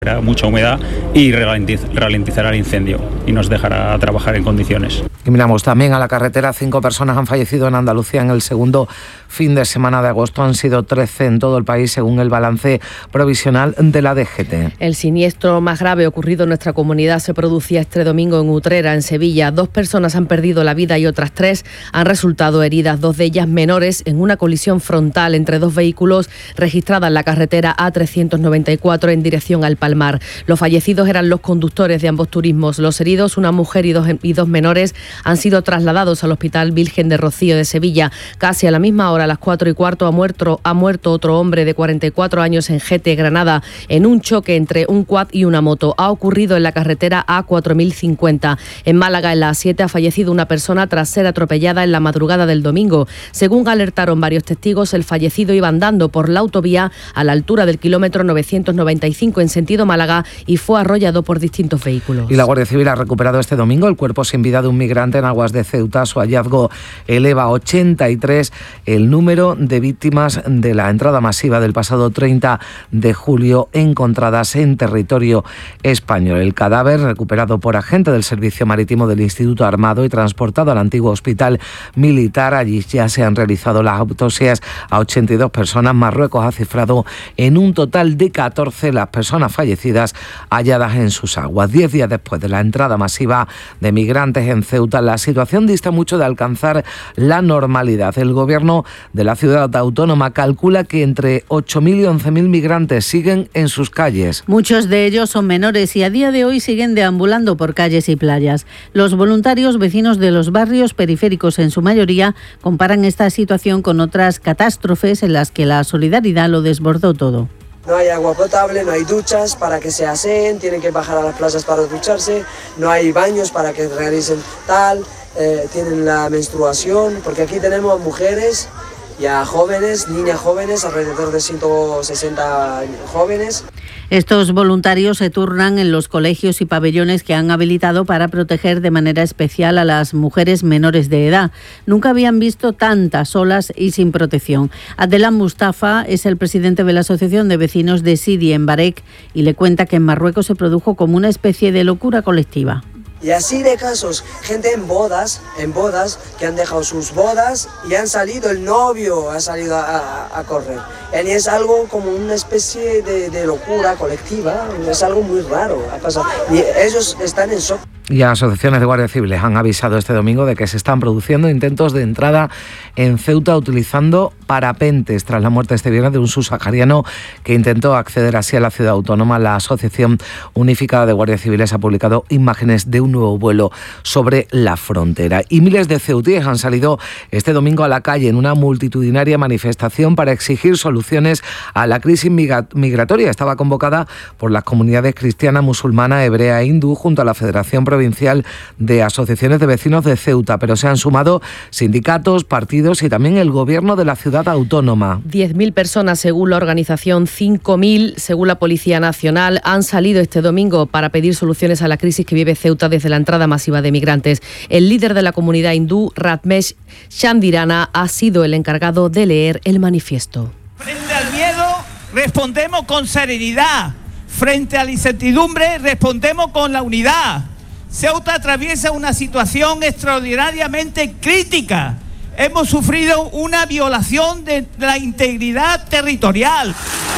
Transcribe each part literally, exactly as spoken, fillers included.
Mucha humedad y ralentizará el incendio y nos dejará trabajar en condiciones. Y miramos también a la carretera. Cinco personas han fallecido en Andalucía en el segundo fin de semana de agosto. Han sido trece en todo el país, según el balance provisional de la D G T. El siniestro más grave ocurrido en nuestra comunidad se producía este domingo en Utrera, en Sevilla. Dos personas han perdido la vida y otras tres han resultado heridas, dos de ellas menores, en una colisión frontal entre dos vehículos registrada en la carretera A trescientos noventa y cuatro en dirección al Palmar. Los fallecidos eran los conductores de ambos turismos. Los heridos, una mujer y dos, y dos menores, han sido trasladados al Hospital Virgen de Rocío de Sevilla. Casi a la misma hora, a las cuatro y cuarto, ha muerto, ha muerto otro hombre de cuarenta y cuatro años en Gete, Granada, en un choque entre un quad y una moto. Ha ocurrido en la carretera A cuatro mil cincuenta. En Málaga, en la A siete, ha fallecido una persona tras ser atropellada en la madrugada del domingo. Según alertaron varios testigos, el fallecido iba andando por la autovía a la altura del kilómetro novecientos noventa y cinco en sentido Málaga y fue arrollado por distintos vehículos. Y la Guardia Civil ha recuperado este domingo el cuerpo sin vida de un migrante en aguas de Ceuta. Su hallazgo eleva a ochenta y tres el número de víctimas de la entrada masiva del pasado treinta de julio encontradas en territorio español. El cadáver, recuperado por agente del Servicio Marítimo del Instituto Armado y transportado al antiguo hospital militar. Allí ya se han realizado las autopsias a ochenta y dos personas. Marruecos ha cifrado en un total de catorce las personas fallecidas halladas en sus aguas. Diez días después de la entrada masiva de migrantes en Ceuta, la situación dista mucho de alcanzar la normalidad. El gobierno de la ciudad autónoma calcula que entre ocho mil y once mil migrantes siguen en sus calles. Muchos de ellos son menores y a día de hoy siguen deambulando por calles y playas. Los voluntarios, vecinos de los barrios periféricos en su mayoría, comparan esta situación con otras catástrofes en las que la solidaridad lo desbordó todo. No hay agua potable, no hay duchas para que se aseen, tienen que bajar a las playas para ducharse, no hay baños para que realicen tal, eh, tienen la menstruación, porque aquí tenemos mujeres ya jóvenes, niñas jóvenes, alrededor de ciento sesenta jóvenes. Estos voluntarios se turnan en los colegios y pabellones que han habilitado para proteger de manera especial a las mujeres menores de edad. Nunca habían visto tantas solas y sin protección. Adela Mustafa es el presidente de la Asociación de Vecinos de Sidi en Barek y le cuenta que en Marruecos se produjo como una especie de locura colectiva. Y así de casos, gente en bodas, en bodas, que han dejado sus bodas y han salido, el novio ha salido a, a, a correr. Y es algo como una especie de, de locura colectiva, es algo muy raro ha pasado. Y ellos están en shock. Y asociaciones de guardias civiles han avisado este domingo de que se están produciendo intentos de entrada en Ceuta utilizando parapentes tras la muerte este viernes de un subsahariano que intentó acceder así a la ciudad autónoma. La Asociación Unificada de Guardias Civiles ha publicado imágenes de un nuevo vuelo sobre la frontera. Y miles de ceutíes han salido este domingo a la calle en una multitudinaria manifestación para exigir soluciones a la crisis migratoria. Estaba convocada por las comunidades cristiana, musulmana, hebrea e hindú junto a la Federación Provincial de Asociaciones de Vecinos de Ceuta, pero se han sumado sindicatos, partidos y también el gobierno de la ciudad autónoma. diez mil personas según la organización, cinco mil según la Policía Nacional han salido este domingo para pedir soluciones a la crisis que vive Ceuta desde la entrada masiva de migrantes. El líder de la comunidad hindú, Ratmesh Shandirana, ha sido el encargado de leer el manifiesto. Frente al miedo respondemos con serenidad. Frente a la incertidumbre respondemos con la unidad. Ceuta atraviesa una situación extraordinariamente crítica. Hemos sufrido una violación de la integridad territorial.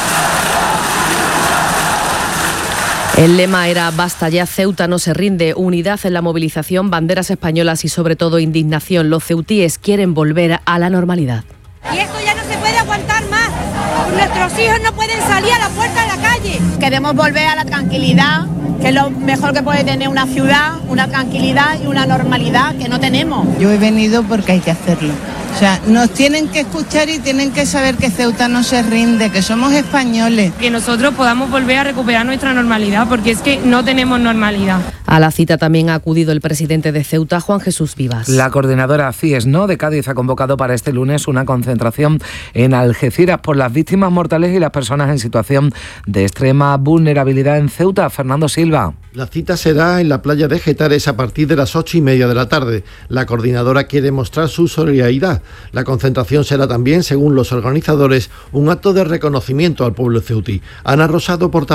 El lema era "Basta ya, Ceuta no se rinde", unidad en la movilización, banderas españolas y sobre todo indignación. Los ceutíes quieren volver a la normalidad. Y esto ya no se puede aguantar más. Nuestros hijos no pueden salir a la puerta de la calle. Queremos volver a la tranquilidad, que es lo mejor que puede tener una ciudad, una tranquilidad y una normalidad que no tenemos. Yo he venido porque hay que hacerlo. O sea, nos tienen que escuchar y tienen que saber que Ceuta no se rinde, que somos españoles. Que nosotros podamos volver a recuperar nuestra normalidad, porque es que no tenemos normalidad. A la cita también ha acudido el presidente de Ceuta, Juan Jesús Vivas. La coordinadora CIESNO de Cádiz ha convocado para este lunes una concentración en Algeciras por las víctimas mortales y las personas en situación de extrema vulnerabilidad en Ceuta. Fernando Silva. La cita se da en la playa de Getares a partir de las ocho y media de la tarde. La coordinadora quiere mostrar su solidaridad. La concentración será también, según los organizadores, un acto de reconocimiento al pueblo ceutí. Ana Rosado, portavoz.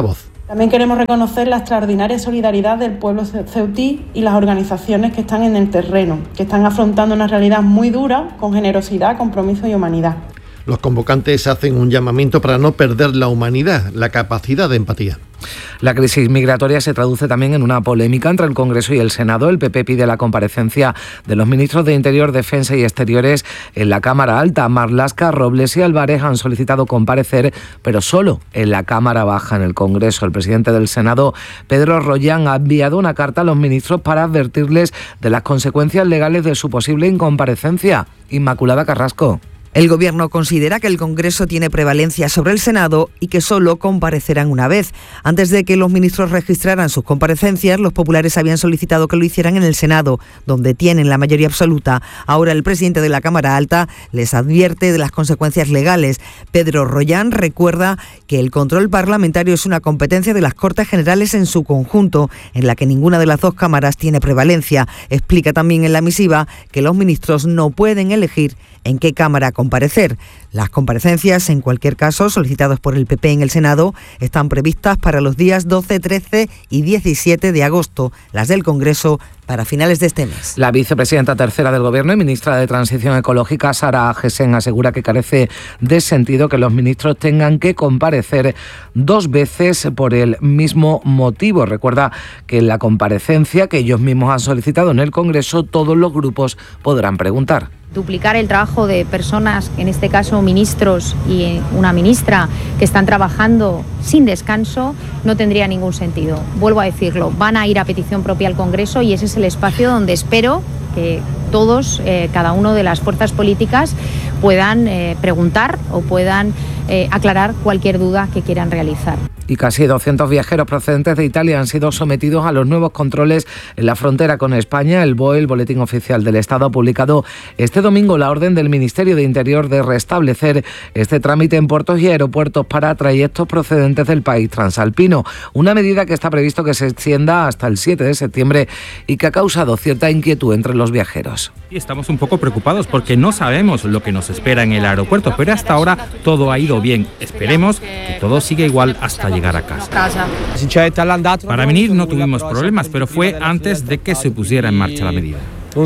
También queremos reconocer la extraordinaria solidaridad del pueblo ceutí y las organizaciones que están en el terreno, que están afrontando una realidad muy dura con generosidad, compromiso y humanidad. Los convocantes hacen un llamamiento para no perder la humanidad, la capacidad de empatía. La crisis migratoria se traduce también en una polémica entre el Congreso y el Senado. El P P pide la comparecencia de los ministros de Interior, Defensa y Exteriores en la Cámara Alta. Marlaska, Robles y Álvarez han solicitado comparecer, pero solo en la Cámara Baja, en el Congreso. El presidente del Senado, Pedro Rollán, ha enviado una carta a los ministros para advertirles de las consecuencias legales de su posible incomparecencia. Inmaculada Carrasco. El Gobierno considera que el Congreso tiene prevalencia sobre el Senado y que solo comparecerán una vez. Antes de que los ministros registraran sus comparecencias, los populares habían solicitado que lo hicieran en el Senado, donde tienen la mayoría absoluta. Ahora el presidente de la Cámara Alta les advierte de las consecuencias legales. Pedro Rollán recuerda que el control parlamentario es una competencia de las Cortes Generales en su conjunto, en la que ninguna de las dos cámaras tiene prevalencia. Explica también en la misiva que los ministros no pueden elegir en qué cámara comparecer. Las comparecencias, en cualquier caso, solicitadas por el P P en el Senado, están previstas para los días doce, trece y diecisiete de agosto. Las del Congreso para finales de este mes. La vicepresidenta tercera del Gobierno y ministra de Transición Ecológica, Sara Agesen, asegura que carece de sentido que los ministros tengan que comparecer dos veces por el mismo motivo. Recuerda que en la comparecencia que ellos mismos han solicitado en el Congreso, todos los grupos podrán preguntar. Duplicar el trabajo de personas, en este caso ministros y una ministra, que están trabajando sin descanso, no tendría ningún sentido. Vuelvo a decirlo, van a ir a petición propia al Congreso y ese es el espacio donde espero que todos, eh, cada uno de las fuerzas políticas, puedan eh, preguntar o puedan eh, aclarar cualquier duda que quieran realizar. Y casi doscientos viajeros procedentes de Italia han sido sometidos a los nuevos controles en la frontera con España. El B O E, el Boletín Oficial del Estado, ha publicado este domingo la orden del Ministerio de Interior de restablecer este trámite en puertos y aeropuertos para trayectos procedentes del país transalpino. Una medida que está previsto que se extienda hasta el siete de septiembre y que ha causado cierta inquietud entre los viajeros. Y estamos un poco preocupados porque no sabemos lo que nos espera en el aeropuerto, pero hasta ahora todo ha ido bien. Esperemos que todo siga igual hasta llegar a casa. Para venir no tuvimos problemas, pero fue antes de que se pusiera en marcha la medida.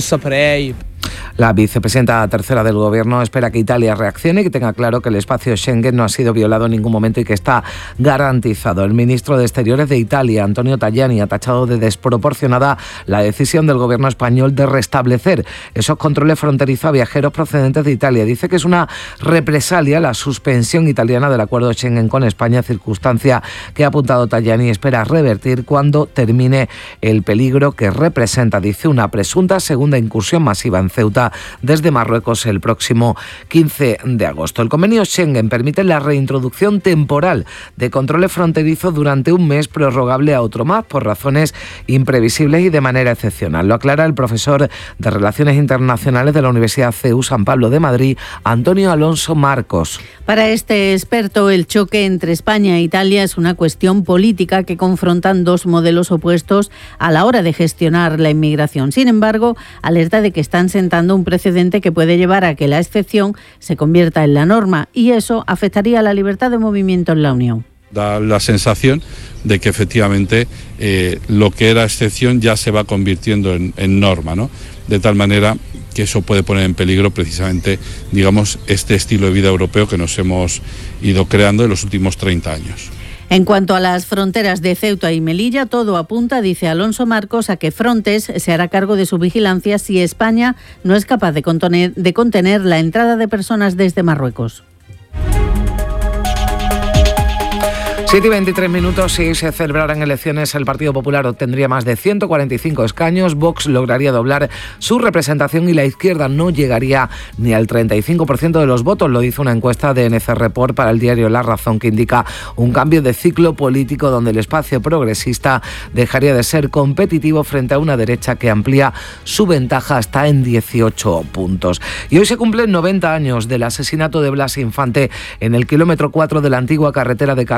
La vicepresidenta tercera del Gobierno espera que Italia reaccione y que tenga claro que el espacio Schengen no ha sido violado en ningún momento y que está garantizado. El ministro de Exteriores de Italia, Antonio Tajani, ha tachado de desproporcionada la decisión del Gobierno español de restablecer esos controles fronterizos a viajeros procedentes de Italia. Dice que es una represalia la suspensión italiana del acuerdo Schengen con España, circunstancia que ha apuntado Tajani espera revertir cuando termine el peligro que representa, dice, una presunta segunda incursión masiva en Ceuta desde Marruecos el próximo quince de agosto. El convenio Schengen permite la reintroducción temporal de controles fronterizos durante un mes, prorrogable a otro más por razones imprevisibles y de manera excepcional. Lo aclara el profesor de Relaciones Internacionales de la Universidad C E U San Pablo de Madrid, Antonio Alonso Marcos. Para este experto, el choque entre España e Italia es una cuestión política que confrontan dos modelos opuestos a la hora de gestionar la inmigración. Sin embargo, alerta de que están sentando un precedente que puede llevar a que la excepción se convierta en la norma y eso afectaría a la libertad de movimiento en la Unión. Da la sensación de que efectivamente eh, lo que era excepción ya se va convirtiendo en, en norma, ¿no? De tal manera que eso puede poner en peligro precisamente, digamos, este estilo de vida europeo que nos hemos ido creando en los últimos treinta años. En cuanto a las fronteras de Ceuta y Melilla, todo apunta, dice Alonso Marcos, a que Frontex se hará cargo de su vigilancia si España no es capaz de contener, de contener la entrada de personas desde Marruecos. siete y veintitrés minutos. Si se celebraran elecciones, el Partido Popular obtendría más de ciento cuarenta y cinco escaños, Vox lograría doblar su representación y la izquierda no llegaría ni al treinta y cinco por ciento de los votos, lo dice una encuesta de N C Report para el diario La Razón, que indica un cambio de ciclo político donde el espacio progresista dejaría de ser competitivo frente a una derecha que amplía su ventaja hasta en dieciocho puntos. Y hoy se cumplen noventa años del asesinato de Blas Infante en el kilómetro cuatro de la antigua carretera de Carmona, en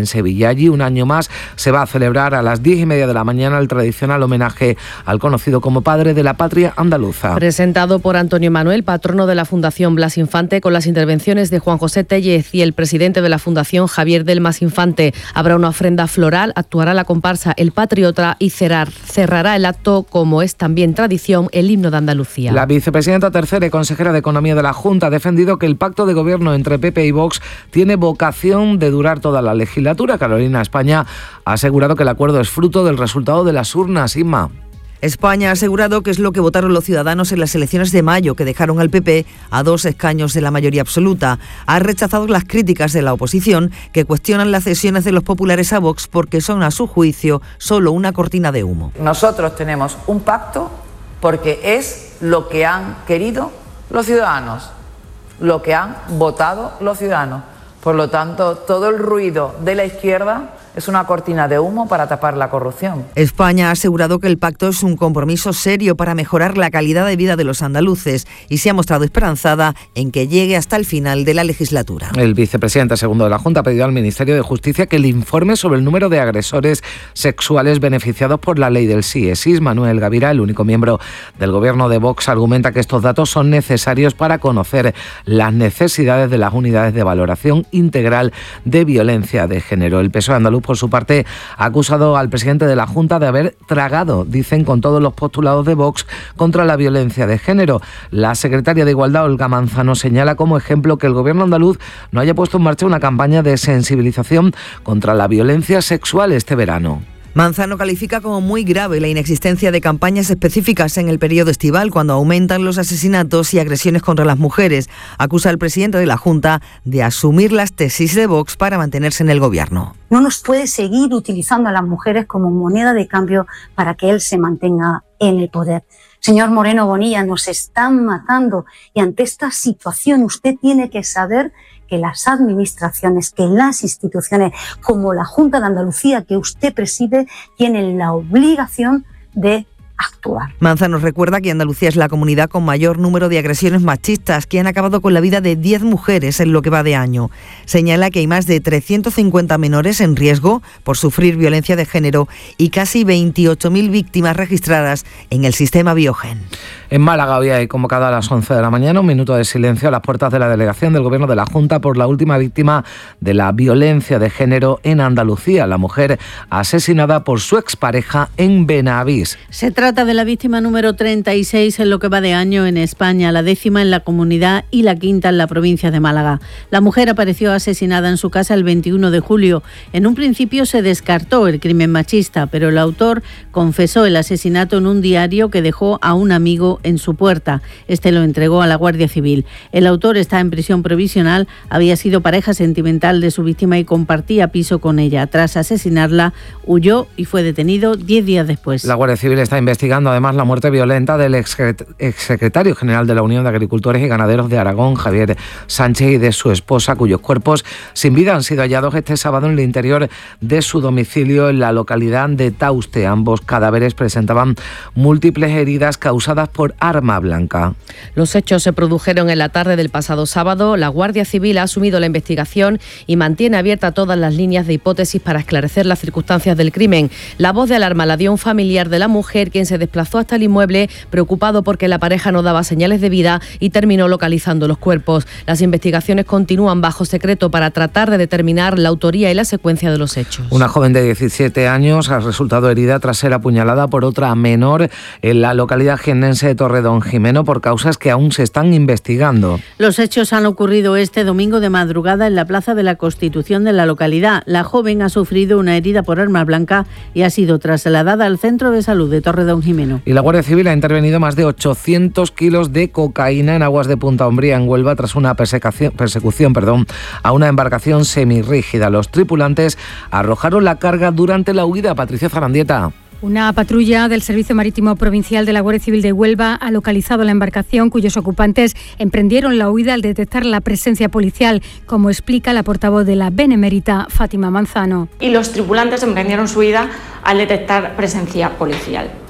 en Sevilla. Allí, un año más, se va a celebrar a las diez y media de la mañana el tradicional homenaje al conocido como padre de la patria andaluza. Presentado por Antonio Manuel, patrono de la Fundación Blas Infante, con las intervenciones de Juan José Tellez y el presidente de la Fundación, Javier Delmas Infante. Habrá una ofrenda floral, actuará la comparsa El Patriota y cerrar, cerrará el acto, como es también tradición, el himno de Andalucía. La vicepresidenta tercera y consejera de Economía de la Junta ha defendido que el pacto de gobierno entre P P y Vox tiene vocación de durar toda la legislatura. Carolina España ha asegurado que el acuerdo es fruto del resultado de las urnas. Inma. España ha asegurado que es lo que votaron los ciudadanos en las elecciones de mayo, que dejaron al P P a dos escaños de la mayoría absoluta. Ha rechazado las críticas de la oposición, que cuestionan las cesiones de los populares a Vox porque son, a su juicio, solo una cortina de humo. Nosotros tenemos un pacto porque es lo que han querido los ciudadanos, lo que han votado los ciudadanos. Por lo tanto, todo el ruido de la izquierda es una cortina de humo para tapar la corrupción. España ha asegurado que el pacto es un compromiso serio para mejorar la calidad de vida de los andaluces y se ha mostrado esperanzada en que llegue hasta el final de la legislatura. El vicepresidente segundo de la Junta ha pedido al Ministerio de Justicia que le informe sobre el número de agresores sexuales beneficiados por la ley del sí es sí. Manuel Gavira, el único miembro del gobierno de Vox, argumenta que estos datos son necesarios para conocer las necesidades de las unidades de valoración integral de violencia de género. El P S O E andaluz, por su parte, ha acusado al presidente de la Junta de haber tragado, dicen, con todos los postulados de Vox contra la violencia de género. La secretaria de Igualdad, Olga Manzano, señala como ejemplo que el gobierno andaluz no haya puesto en marcha una campaña de sensibilización contra la violencia sexual este verano. Manzano califica como muy grave la inexistencia de campañas específicas en el periodo estival, cuando aumentan los asesinatos y agresiones contra las mujeres. Acusa al presidente de la Junta de asumir las tesis de Vox para mantenerse en el gobierno. No nos puede seguir utilizando a las mujeres como moneda de cambio para que él se mantenga en el poder. Señor Moreno Bonilla, nos están matando y ante esta situación usted tiene que saber que las administraciones, que las instituciones como la Junta de Andalucía que usted preside tienen la obligación de actuar. Manzano recuerda que Andalucía es la comunidad con mayor número de agresiones machistas, que han acabado con la vida de diez mujeres en lo que va de año. Señala que hay más de trescientos cincuenta menores en riesgo por sufrir violencia de género y casi veintiocho mil víctimas registradas en el sistema Biogen. En Málaga hoy hay convocado a las once de la mañana un minuto de silencio a las puertas de la delegación del Gobierno de la Junta por la última víctima de la violencia de género en Andalucía, la mujer asesinada por su expareja en Benavís. Se trata de la víctima número treinta y seis en lo que va de año en España, la décima en la comunidad y la quinta en la provincia de Málaga. La mujer apareció asesinada en su casa el veintiuno de julio. En un principio se descartó el crimen machista, pero el autor confesó el asesinato en un diario que dejó a un amigo en su puerta. Este lo entregó a la Guardia Civil. El autor está en prisión provisional, había sido pareja sentimental de su víctima y compartía piso con ella. Tras asesinarla, huyó y fue detenido diez días después. La Guardia Civil está investigando además la muerte violenta del exsecretario general de la Unión de Agricultores y Ganaderos de Aragón, Javier Sánchez, y de su esposa, cuyos cuerpos sin vida han sido hallados este sábado en el interior de su domicilio en la localidad de Tauste. Ambos cadáveres presentaban múltiples heridas causadas por arma blanca. Los hechos se produjeron en la tarde del pasado sábado. La Guardia Civil ha asumido la investigación y mantiene abiertas todas las líneas de hipótesis para esclarecer las circunstancias del crimen. La voz de alarma la dio un familiar de la mujer, quien se desplazó hasta el inmueble preocupado porque la pareja no daba señales de vida y terminó localizando los cuerpos. Las investigaciones continúan bajo secreto para tratar de determinar la autoría y la secuencia de los hechos. Una joven de diecisiete años ha resultado herida tras ser apuñalada por otra menor en la localidad jiennense de Torredón Jimeno por causas que aún se están investigando. Los hechos han ocurrido este domingo de madrugada en la Plaza de la Constitución de la localidad. La joven ha sufrido una herida por arma blanca y ha sido trasladada al Centro de Salud de Torredón Jimeno. Y la Guardia Civil ha intervenido más de ochocientos kilos de cocaína en aguas de Punta Umbría, en Huelva, tras una persecución, persecución perdón, a una embarcación semirrígida. Los tripulantes arrojaron la carga durante la huida. Patricia Zarandieta. Una patrulla del Servicio Marítimo Provincial de la Guardia Civil de Huelva ha localizado la embarcación, cuyos ocupantes emprendieron la huida al detectar la presencia policial, como explica la portavoz de la Benemérita, Fátima Manzano. Y los tripulantes emprendieron su huida al detectar presencia policial.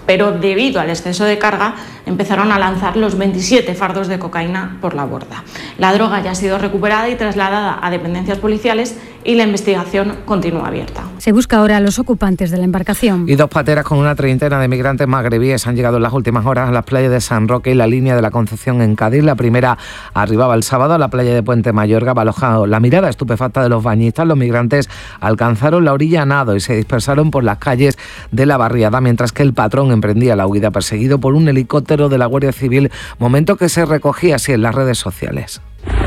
pero debido al exceso de carga empezaron a lanzar los veintisiete fardos de cocaína por la borda. La droga ya ha sido recuperada y trasladada a dependencias policiales y la investigación continúa abierta. Se busca ahora a los ocupantes de la embarcación. Y dos pateras con una treintena de migrantes magrebíes han llegado en las últimas horas a las playas de San Roque y la línea de la Concepción en Cádiz. La primera arribaba el sábado a la playa de Puente Mayorga, alojado la mirada estupefacta de los bañistas. Los migrantes alcanzaron la orilla a nado y se dispersaron por las calles de la barriada, mientras que el patrón emprendía la huida perseguido por un helicóptero de la Guardia Civil, momento que se recogía así en las redes sociales.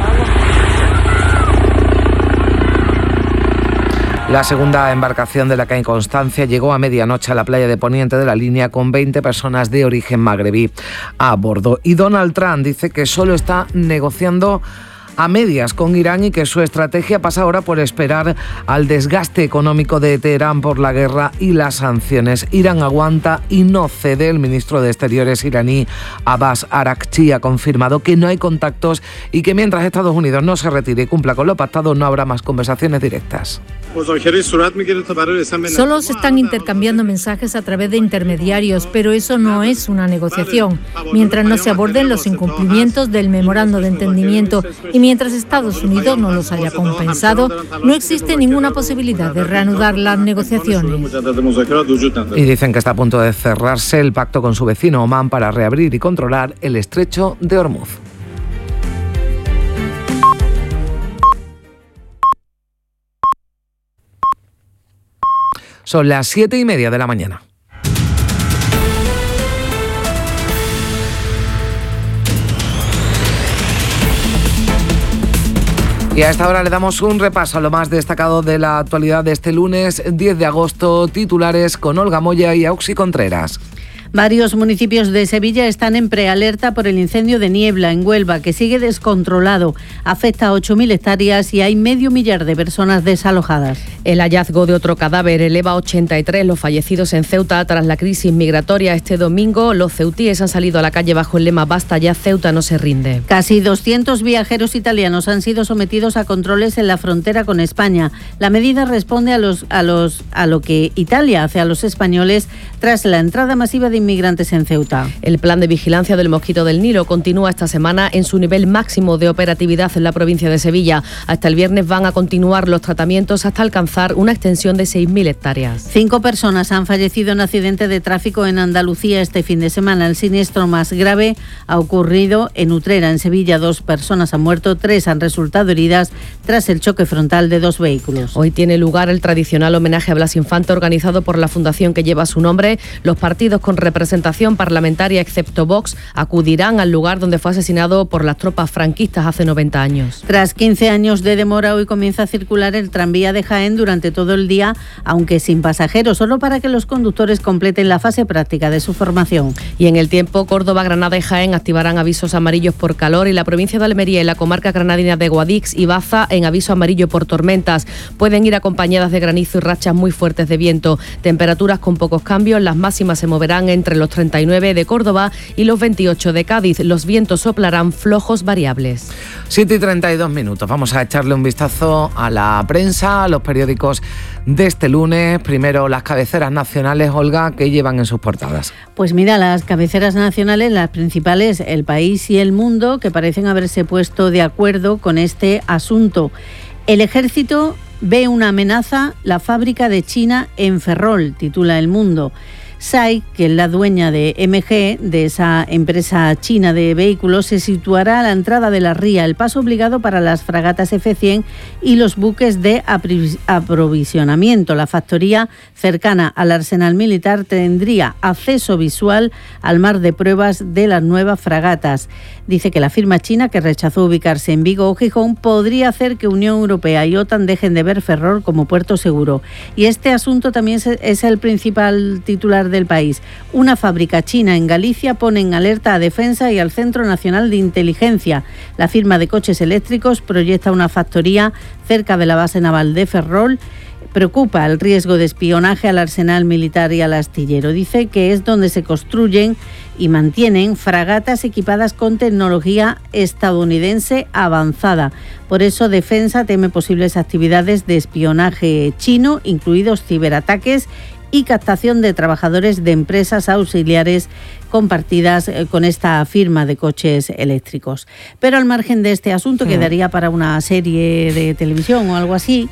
La segunda embarcación de la que hay constancia llegó a medianoche a la playa de Poniente de la línea con veinte personas de origen magrebí a bordo. Y Donald Trump dice que solo está negociando a medias con Irán y que su estrategia pasa ahora por esperar al desgaste económico de Teherán por la guerra y las sanciones. Irán aguanta y no cede. El ministro de Exteriores iraní Abbas Araghchi ha confirmado que no hay contactos y que mientras Estados Unidos no se retire y cumpla con lo pactado no habrá más conversaciones directas. Solo se están intercambiando mensajes a través de intermediarios, pero eso no es una negociación. Mientras no se aborden los incumplimientos del memorando de entendimiento y mientras Estados Unidos no los haya compensado, no existe ninguna posibilidad de reanudar las negociaciones. Y dicen que está a punto de cerrarse el pacto con su vecino Omán para reabrir y controlar el estrecho de Hormuz. Son las siete y media de la mañana. Y a esta hora le damos un repaso a lo más destacado de la actualidad de este lunes diez de agosto. Titulares con Olga Moya y Auxi Contreras. Varios municipios de Sevilla están en prealerta por el incendio de Niebla en Huelva, que sigue descontrolado. Afecta a ocho mil hectáreas y hay medio millar de personas desalojadas. El hallazgo de otro cadáver eleva a ochenta y tres los fallecidos en Ceuta tras la crisis migratoria. Este domingo los ceutíes han salido a la calle bajo el lema "Basta ya, Ceuta no se rinde". Casi doscientos viajeros italianos han sido sometidos a controles en la frontera con España. La medida responde a, los, a, los, a lo que Italia hace a los españoles tras la entrada masiva de inmigrantes en Ceuta. El plan de vigilancia del mosquito del Nilo continúa esta semana en su nivel máximo de operatividad en la provincia de Sevilla. Hasta el viernes van a continuar los tratamientos hasta alcanzar una extensión de seis mil hectáreas. Cinco personas han fallecido en accidente de tráfico en Andalucía este fin de semana. El siniestro más grave ha ocurrido en Utrera, en Sevilla. Dos personas han muerto, tres han resultado heridas tras el choque frontal de dos vehículos. Hoy tiene lugar el tradicional homenaje a Blas Infante organizado por la fundación que lleva su nombre. Los partidos con representación parlamentaria, excepto Vox, acudirán al lugar donde fue asesinado por las tropas franquistas hace noventa años. Tras quince años de demora, hoy comienza a circular el tranvía de Jaén durante todo el día, aunque sin pasajeros, solo para que los conductores completen la fase práctica de su formación. Y en el tiempo, Córdoba, Granada y Jaén activarán avisos amarillos por calor y la provincia de Almería y la comarca granadina de Guadix y Baza en aviso amarillo por tormentas. Pueden ir acompañadas de granizo y rachas muy fuertes de viento. Temperaturas con pocos cambios, las máximas se moverán entre los treinta y nueve de Córdoba y los veintiocho de Cádiz. Los vientos soplarán flojos variables. siete y treinta y dos minutos. Vamos a echarle un vistazo a la prensa, a los periódicos de este lunes. Primero, las cabeceras nacionales, Olga, que llevan en sus portadas. Pues mira, las cabeceras nacionales, las principales, El País y El Mundo, que parecen haberse puesto de acuerdo con este asunto. El Ejército ve una amenaza, la fábrica de China en Ferrol, titula El Mundo. S A I, que es la dueña de M G, de esa empresa china de vehículos, se situará a la entrada de la ría, el paso obligado para las fragatas F cien y los buques de aprovisionamiento. La factoría, cercana al arsenal militar, tendría acceso visual al mar de pruebas de las nuevas fragatas. Dice que la firma china, que rechazó ubicarse en Vigo o Gijón, podría hacer que Unión Europea y OTAN dejen de ver Ferrol como puerto seguro. Y este asunto también es el principal titular del País. Una fábrica china en Galicia pone en alerta a Defensa y al Centro Nacional de Inteligencia. La firma de coches eléctricos proyecta una factoría cerca de la base naval de Ferrol. Preocupa el riesgo de espionaje al arsenal militar y al astillero. Dice que es donde se construyen y mantienen fragatas equipadas con tecnología estadounidense avanzada. Por eso Defensa teme posibles actividades de espionaje chino, incluidos ciberataques y captación de trabajadores de empresas auxiliares compartidas con esta firma de coches eléctricos. Pero al margen de este asunto, que daría para una serie de televisión o algo así,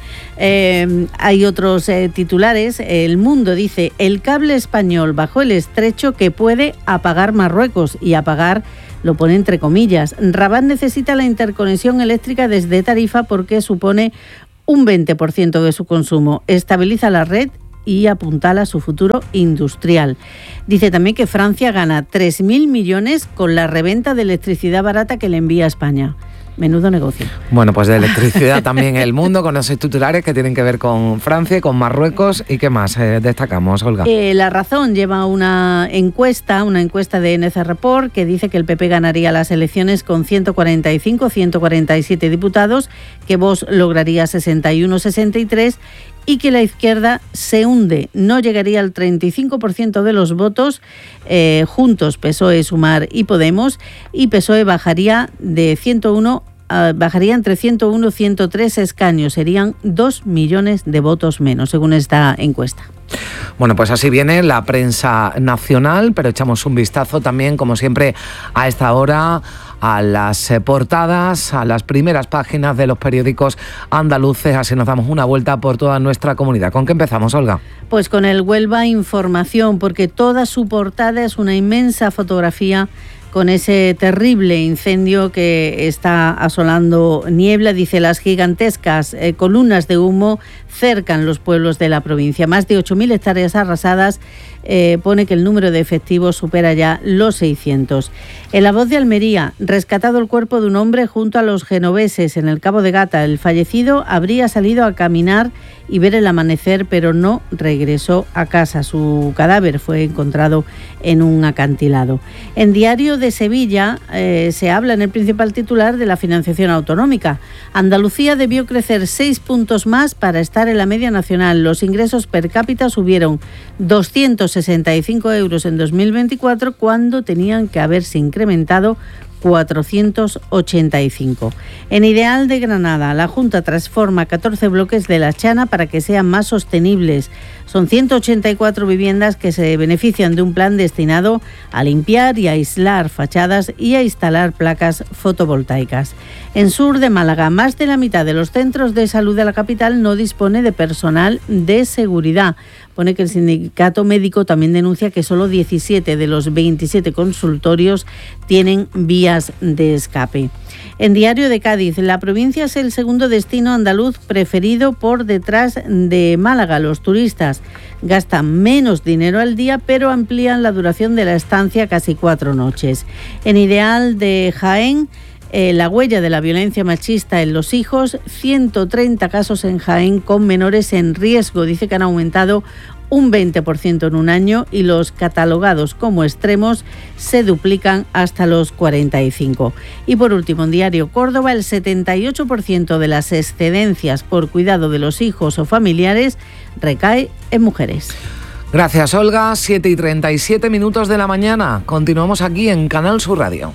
eh, hay otros eh, titulares. El Mundo dice: el cable español bajo el estrecho que puede apagar Marruecos, y apagar lo pone entre comillas. Rabat necesita la interconexión eléctrica desde Tarifa porque supone un veinte por ciento de su consumo. Estabiliza la red y apuntala su futuro industrial. Dice también que Francia gana tres mil millones con la reventa de electricidad barata que le envía a España. Menudo negocio. Bueno, pues de electricidad también El Mundo, con esos titulares que tienen que ver con Francia y con Marruecos. ¿Y qué más eh, destacamos, Olga? Eh, La Razón lleva una encuesta, una encuesta de N C Report, que dice que el P P ganaría las elecciones con ciento cuarenta y cinco, ciento cuarenta y siete diputados, que Vox lograría sesenta y uno, sesenta y tres, y que la izquierda se hunde, no llegaría al treinta y cinco por ciento de los votos. eh, Juntos, P S O E, Sumar y Podemos, y P S O E bajaría de ciento uno, uh, bajaría entre ciento uno y ciento tres escaños, serían dos millones de votos menos, según esta encuesta. Bueno, pues así viene la prensa nacional, pero echamos un vistazo también, como siempre, a esta hora a las eh, portadas, a las primeras páginas de los periódicos andaluces. Así nos damos una vuelta por toda nuestra comunidad. ¿Con qué empezamos, Olga? Pues con el Huelva Información, porque toda su portada es una inmensa fotografía con ese terrible incendio que está asolando Niebla. Dice: las gigantescas eh, columnas de humo cercan los pueblos de la provincia. Más de ocho mil hectáreas arrasadas. Eh, pone que el número de efectivos supera ya los seiscientos. En La Voz de Almería, rescatado el cuerpo de un hombre junto a los genoveses en el Cabo de Gata. El fallecido habría salido a caminar y ver el amanecer, pero no regresó a casa. Su cadáver fue encontrado en un acantilado. En Diario de Sevilla eh, se habla en el principal titular de la financiación autonómica. Andalucía debió crecer seis puntos más para estar en la media nacional. Los ingresos per cápita subieron doscientos sesenta y cinco euros en dos mil veinticuatro, cuando tenían que haberse incrementado cuatrocientos ochenta y cinco. En Ideal de Granada, la Junta transforma catorce bloques de La Chana para que sean más sostenibles. Son ciento ochenta y cuatro viviendas que se benefician de un plan destinado a limpiar y a aislar fachadas y a instalar placas fotovoltaicas. En Sur de Málaga, más de la mitad de los centros de salud de la capital no dispone de personal de seguridad. Pone que el sindicato médico también denuncia que solo diecisiete de los veintisiete consultorios tienen vías de escape. En Diario de Cádiz, la provincia es el segundo destino andaluz preferido por detrás de Málaga. Los turistas gastan menos dinero al día, pero amplían la duración de la estancia casi cuatro noches. En Ideal de Jaén, Eh, la huella de la violencia machista en los hijos, ciento treinta casos en Jaén con menores en riesgo. Dice que han aumentado un veinte por ciento en un año, y los catalogados como extremos se duplican hasta los cuarenta y cinco. Y por último, en Diario Córdoba, el setenta y ocho por ciento de las excedencias por cuidado de los hijos o familiares recae en mujeres. Gracias, Olga. siete y treinta y siete minutos de la mañana. Continuamos aquí en Canal Sur Radio.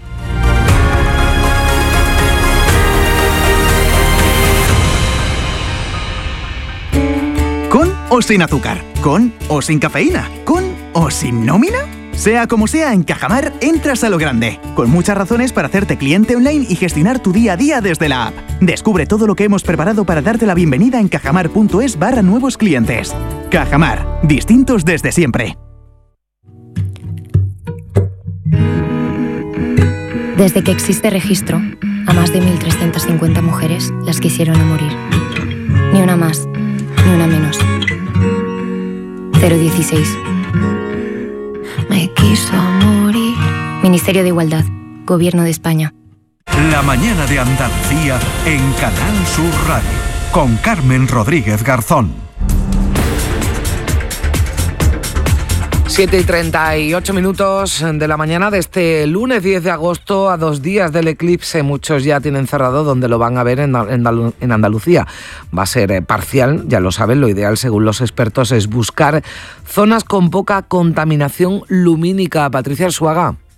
¿Con o sin azúcar? ¿Con o sin cafeína? ¿Con o sin nómina? Sea como sea, en Cajamar entras a lo grande, con muchas razones para hacerte cliente online y gestionar tu día a día desde la app. Descubre todo lo que hemos preparado para darte la bienvenida en cajamar.es barra nuevos clientes. Cajamar, distintos desde siempre. Desde que existe registro, a más de mil trescientas cincuenta mujeres las quisieron a morir. Ni una más, ni una menos. cero dieciséis. Me quiso morir. Ministerio de Igualdad, Gobierno de España. La mañana de Andalucía en Canal Sur Radio, con Carmen Rodríguez Garzón. siete y treinta y ocho minutos de la mañana de este lunes diez de agosto, a dos días del eclipse. Muchos ya tienen cerrado donde lo van a ver en, en, en Andalucía. Va a ser eh, parcial, ya lo saben. Lo ideal, según los expertos, es buscar zonas con poca contaminación lumínica. Patricia Arzuaga.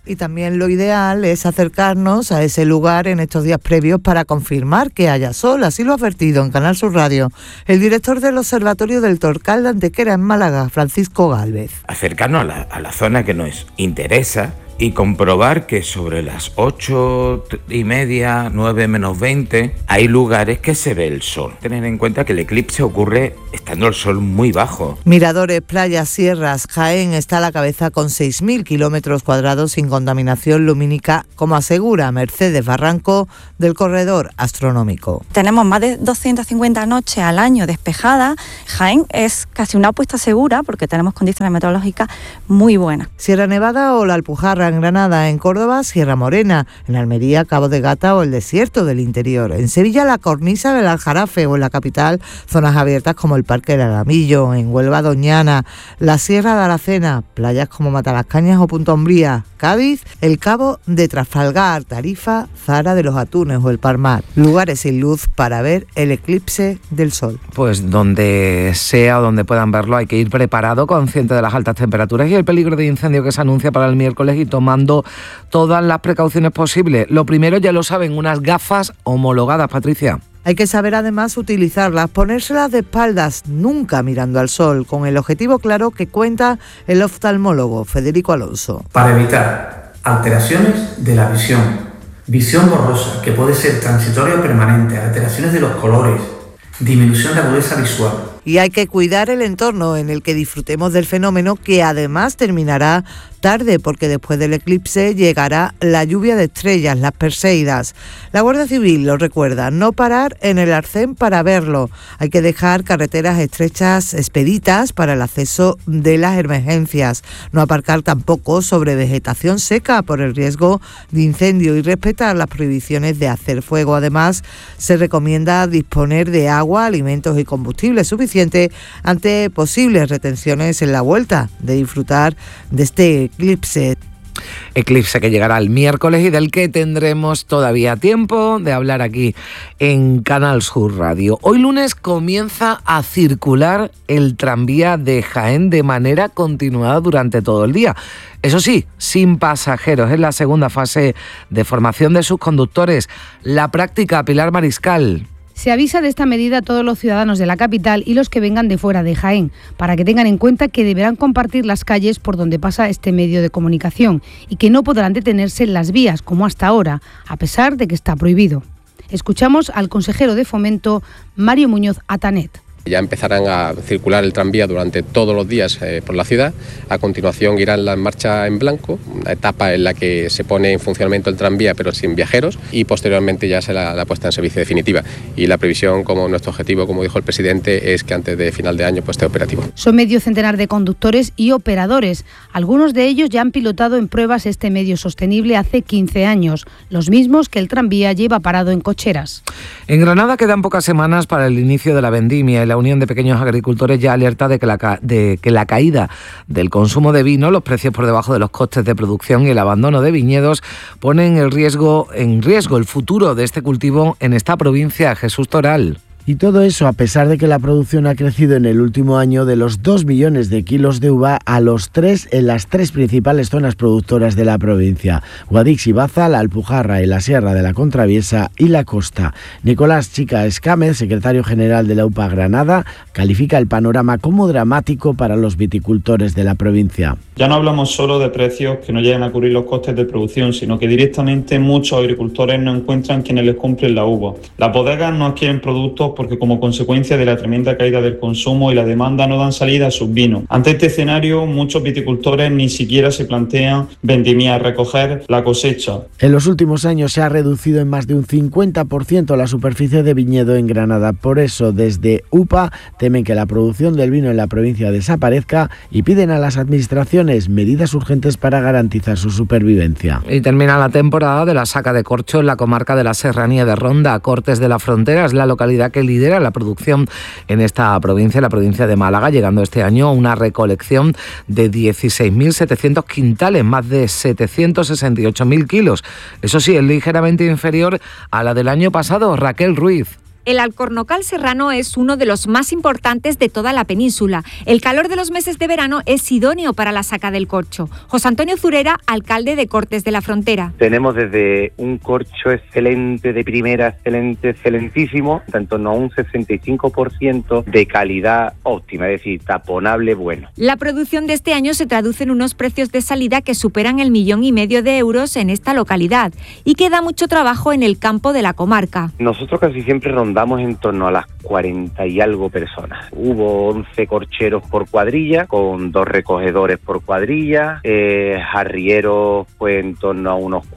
Y también lo ideal es acercarnos a ese lugar en estos días previos para confirmar que haya sol. Así lo ha advertido en Canal Sur Radio el director del Observatorio del Torcal de Antequera en Málaga, Francisco Gálvez. Acercarnos a la, a la zona que nos interesa y comprobar que sobre las ocho y media, nueve menos veinte, hay lugares que se ve el sol. Tener en cuenta que el eclipse ocurre estando el sol muy bajo. Miradores, playas, sierras, Jaén está a la cabeza con seis mil kilómetros cuadrados sin contaminación lumínica, como asegura Mercedes Barranco del Corredor Astronómico. Tenemos más de doscientas cincuenta noches al año despejadas. Jaén es casi una apuesta segura porque tenemos condiciones meteorológicas muy buenas. Sierra Nevada o la Alpujarra en Granada, en Córdoba, Sierra Morena, en Almería, Cabo de Gata o el desierto del interior. En Sevilla, la cornisa del Aljarafe o en la capital, zonas abiertas como el Parque del Alamillo, en Huelva, Doñana, la Sierra de Aracena, playas como Matalascañas o Punta Umbría, Cádiz, el Cabo de Trafalgar, Tarifa, Zara de los Atunes o el Palmar. Lugares sin luz para ver el eclipse del sol. Pues donde sea o donde puedan verlo hay que ir preparado, consciente de las altas temperaturas y el peligro de incendio que se anuncia para el miércoles y tomando todas las precauciones posibles. Lo primero, ya lo saben, unas gafas homologadas, Patricia. Hay que saber además utilizarlas, ponérselas de espaldas, nunca mirando al sol, con el objetivo claro que cuenta el oftalmólogo Federico Alonso. Para evitar alteraciones de la visión, visión borrosa, que puede ser transitoria o permanente, alteraciones de los colores, disminución de agudeza visual. Y hay que cuidar el entorno en el que disfrutemos del fenómeno, que además terminará tarde porque después del eclipse llegará la lluvia de estrellas, las Perseidas. La Guardia Civil lo recuerda, no parar en el arcén para verlo. Hay que dejar carreteras estrechas expeditas para el acceso de las emergencias. No aparcar tampoco sobre vegetación seca por el riesgo de incendio y respetar las prohibiciones de hacer fuego. Además, se recomienda disponer de agua, alimentos y combustible suficiente ante posibles retenciones en la vuelta de disfrutar de este eclipse. Eclipse que llegará el miércoles y del que tendremos todavía tiempo de hablar aquí en Canal Sur Radio. Hoy lunes comienza a circular el tranvía de Jaén de manera continuada durante todo el día. Eso sí, sin pasajeros. Es la segunda fase de formación de sus conductores. La práctica, Pilar Mariscal. Se avisa de esta medida a todos los ciudadanos de la capital y los que vengan de fuera de Jaén, para que tengan en cuenta que deberán compartir las calles por donde pasa este medio de comunicación y que no podrán detenerse en las vías como hasta ahora, a pesar de que está prohibido. Escuchamos al consejero de Fomento, Mario Muñoz Atanet. Ya empezarán a circular el tranvía durante todos los días eh, por la ciudad. A continuación irán la marcha en blanco, una etapa en la que se pone en funcionamiento el tranvía pero sin viajeros, y posteriormente ya será la puesta en servicio definitiva. Y la previsión, como nuestro objetivo, como dijo el presidente, es que antes de final de año pues, esté operativo. Son medio centenar de conductores y operadores. Algunos de ellos ya han pilotado en pruebas este medio sostenible hace quince años, los mismos que el tranvía lleva parado en cocheras. En Granada quedan pocas semanas para el inicio de la vendimia y la Unión de Pequeños Agricultores ya alerta de que, la ca- de que la caída del consumo de vino, los precios por debajo de los costes de producción y el abandono de viñedos ponen el riesgo, en riesgo el futuro de este cultivo en esta provincia. Jesús Toral. Y todo eso a pesar de que la producción ha crecido en el último año de los dos millones de kilos de uva a los tres en las tres principales zonas productoras de la provincia: Guadix y Baza, la Alpujarra y la Sierra de la Contraviesa y la Costa. Nicolás Chica Escámez, secretario general de la U P A Granada, califica el panorama como dramático para los viticultores de la provincia. Ya no hablamos solo de precios que no llegan a cubrir los costes de producción, sino que directamente muchos agricultores no encuentran quienes les compren la uva. Las bodegas no adquieren productos porque como consecuencia de la tremenda caída del consumo y la demanda no dan salida a sus vinos. Ante este escenario, muchos viticultores ni siquiera se plantean vendimiar, recoger la cosecha. En los últimos años se ha reducido en más de un cincuenta por ciento la superficie de viñedo en Granada. Por eso, desde U P A temen que la producción del vino en la provincia desaparezca y piden a las administraciones medidas urgentes para garantizar su supervivencia. Y termina la temporada de la saca de corcho en la comarca de la Serranía de Ronda. Cortes de la Frontera es la localidad que lidera la producción en esta provincia, la provincia de Málaga, llegando este año a una recolección de dieciséis mil setecientos quintales, más de setecientos sesenta y ocho mil kilos. Eso sí, es ligeramente inferior a la del año pasado. Raquel Ruiz. El Alcornocal serrano es uno de los más importantes de toda la península. El calor de los meses de verano es idóneo para la saca del corcho. José Antonio Zurera, alcalde de Cortes de la Frontera. Tenemos desde un corcho excelente, de primera, excelente, excelentísimo, en torno a un sesenta y cinco por ciento de calidad óptima, es decir, taponable bueno. La producción de este año se traduce en unos precios de salida que superan el millón y medio de euros en esta localidad y queda mucho trabajo en el campo de la comarca. Nosotros casi siempre rondamos en torno a las cuarenta y algo personas. Hubo once corcheros por cuadrilla, con dos recogedores por cuadrilla, eh, arrieros pues en torno a unos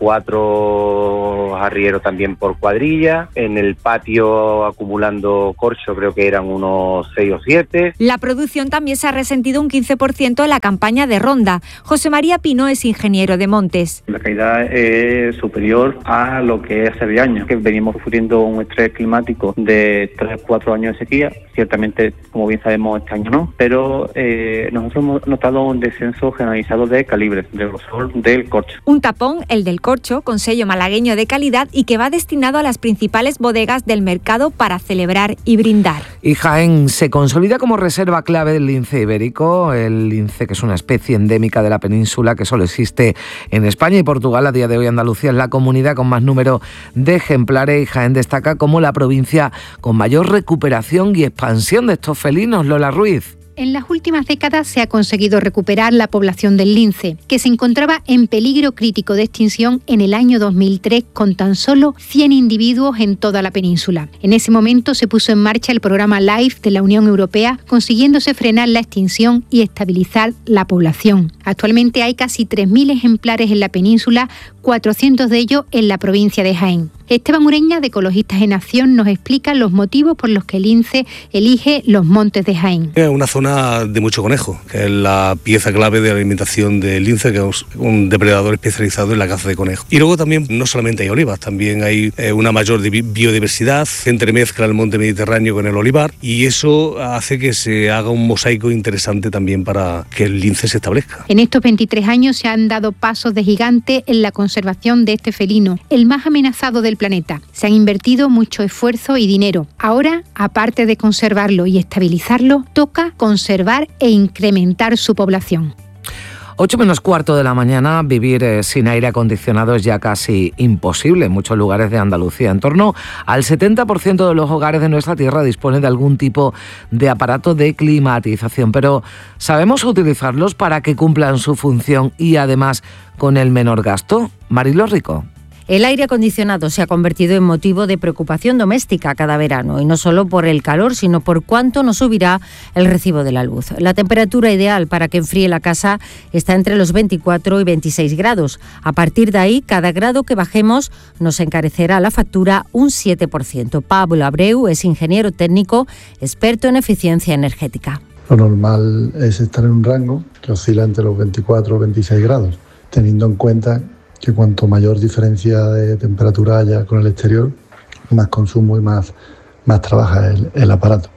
cuatro arrieros también por cuadrilla, en el patio acumulando corcho creo que eran unos seis o siete. La producción también se ha resentido un quince por ciento en la campaña de ronda. José María Pino es ingeniero de montes. La caída es superior a lo que es hace de años, que venimos sufriendo un estrés climático de tres, cuatro años de sequía. Ciertamente, como bien sabemos, este año no, pero eh, nosotros hemos notado un descenso generalizado de calibres, de grosor del corcho. Un tapón, el del corcho, con sello malagueño de calidad y que va destinado a las principales bodegas del mercado para celebrar y brindar. Y Jaén se consolida como reserva clave del lince ibérico, el lince que es una especie endémica de la península que solo existe en España y Portugal. A día de hoy Andalucía es la comunidad con más número de ejemplares y Jaén destaca como la provincia con mayor recuperación y expansión de estos felinos. Lola Ruiz. En las últimas décadas se ha conseguido recuperar la población del lince, que se encontraba en peligro crítico de extinción en el año dos mil tres con tan solo cien individuos en toda la península. En ese momento se puso en marcha el programa LIFE de la Unión Europea, consiguiéndose frenar la extinción y estabilizar la población. Actualmente hay casi tres mil ejemplares en la península, cuatrocientos de ellos en la provincia de Jaén. Esteban Ureña, de Ecologistas en Acción, nos explica los motivos por los que el lince elige los montes de Jaén. Es una zona de mucho conejo, que es la pieza clave de la alimentación del lince, que es un depredador especializado en la caza de conejos. Y luego también no solamente hay olivas, también hay eh, una mayor biodiversidad, se entremezcla el monte Mediterráneo con el olivar y eso hace que se haga un mosaico interesante también para que el lince se establezca. En estos veintitrés años se han dado pasos de gigante en la conservación de este felino, el más amenazado del planeta. Se han invertido mucho esfuerzo y dinero. Ahora, aparte de conservarlo y estabilizarlo, toca conservar e incrementar su población. ocho menos cuarto de la mañana, vivir eh, sin aire acondicionado es ya casi imposible en muchos lugares de Andalucía. En torno al setenta por ciento de los hogares de nuestra tierra disponen de algún tipo de aparato de climatización, pero ¿sabemos utilizarlos para que cumplan su función y además con el menor gasto? Marilo Rico. El aire acondicionado se ha convertido en motivo de preocupación doméstica cada verano, y no solo por el calor, sino por cuánto nos subirá el recibo de la luz. La temperatura ideal para que enfríe la casa está entre los veinticuatro y veintiséis grados. A partir de ahí, cada grado que bajemos nos encarecerá la factura un siete por ciento. Pablo Abreu es ingeniero técnico, experto en eficiencia energética. Lo normal es estar en un rango que oscila entre los veinticuatro y veintiséis grados, teniendo en cuenta que cuanto mayor diferencia de temperatura haya con el exterior, más consumo y más, más trabaja el, el aparato.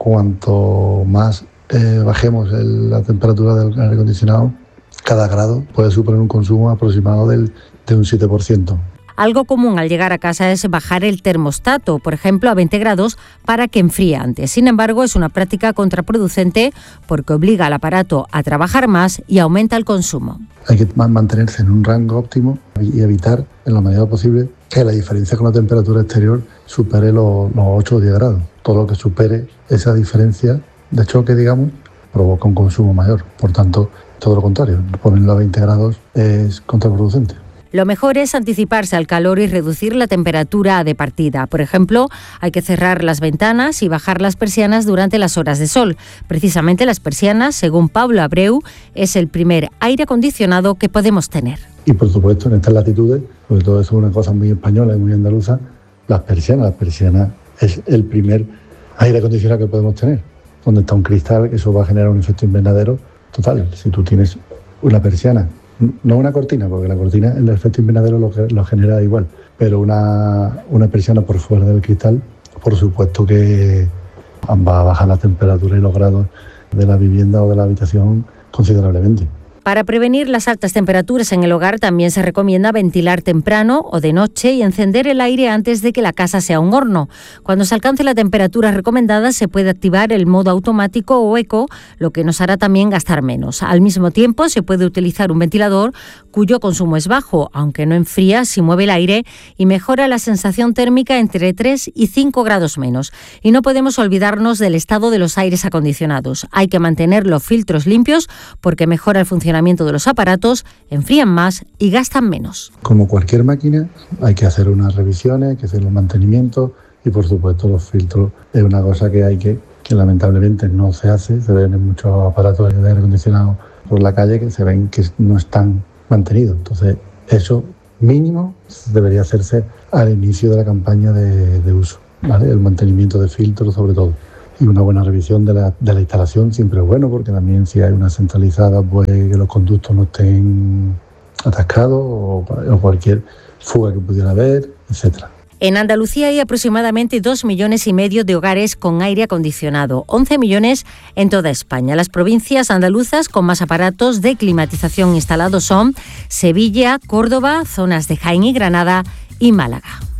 Cuanto más eh, bajemos el, la temperatura del aire acondicionado, cada grado puede suponer un consumo aproximado del, de un siete por ciento. Algo común al llegar a casa es bajar el termostato, por ejemplo, a veinte grados para que enfríe antes. Sin embargo, es una práctica contraproducente porque obliga al aparato a trabajar más y aumenta el consumo. Hay que mantenerse en un rango óptimo y evitar, en la medida posible, que la diferencia con la temperatura exterior supere los, los ocho o diez grados. Todo lo que supere esa diferencia de choque, digamos, provoca un consumo mayor. Por tanto, todo lo contrario, ponerlo a veinte grados es contraproducente. Lo mejor es anticiparse al calor y reducir la temperatura de partida. Por ejemplo, hay que cerrar las ventanas y bajar las persianas durante las horas de sol. Precisamente las persianas, según Pablo Abreu, es el primer aire acondicionado que podemos tener. Y por supuesto, en estas latitudes, sobre todo eso es una cosa muy española y muy andaluza, las persianas. Las persianas es el primer aire acondicionado que podemos tener. Donde está un cristal, eso va a generar un efecto invernadero total. Si tú tienes una persiana, no una cortina, porque la cortina, el efecto invernadero lo, lo genera igual, pero una, una persiana por fuera del cristal, por supuesto que va a bajar la temperatura y los grados de la vivienda o de la habitación considerablemente. Para prevenir las altas temperaturas en el hogar también se recomienda ventilar temprano o de noche y encender el aire antes de que la casa sea un horno. Cuando se alcance la temperatura recomendada se puede activar el modo automático o eco, lo que nos hará también gastar menos. Al mismo tiempo se puede utilizar un ventilador cuyo consumo es bajo, aunque no enfría si mueve el aire y mejora la sensación térmica entre tres y cinco grados menos. Y no podemos olvidarnos del estado de los aires acondicionados. Hay que mantener los filtros limpios porque mejora el funcionamiento de los aparatos, enfrían más y gastan menos. Como cualquier máquina, hay que hacer unas revisiones, hay que hacer los mantenimientos y, por supuesto, los filtros es una cosa que hay que, que lamentablemente no se hace. Se ven en muchos aparatos de aire acondicionado por la calle que se ven que no están mantenidos. Entonces, eso mínimo debería hacerse al inicio de la campaña de, de uso, ¿vale? El mantenimiento de filtros, sobre todo. Y una buena revisión de la, de la instalación siempre es bueno, porque también si hay una centralizada, pues que los conductos no estén atascados o, o cualquier fuga que pudiera haber, etcétera. En Andalucía hay aproximadamente dos millones y medio de hogares con aire acondicionado, once millones en toda España. Las provincias andaluzas con más aparatos de climatización instalados son Sevilla, Córdoba, zonas de Jaén y Granada y Málaga.